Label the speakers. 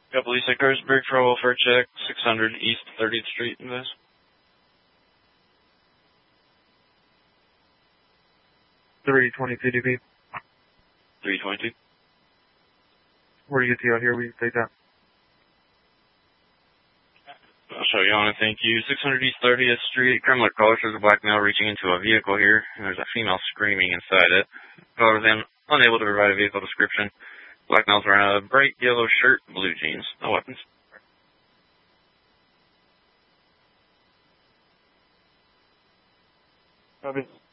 Speaker 1: Couple Lisa Carsberg for a welfare check, 600 East 30th Street, Invest.
Speaker 2: 322 DP.
Speaker 1: 322.
Speaker 2: Where do you get out here? We take that.
Speaker 1: I'll show you on it, thank you. 600 East 30th Street. Criminal caller shows a black male reaching into a vehicle here, and there's a female screaming inside it. Caller was unable to provide a vehicle description. Black male's wearing a bright yellow shirt, blue jeans. No weapons.
Speaker 2: Copy.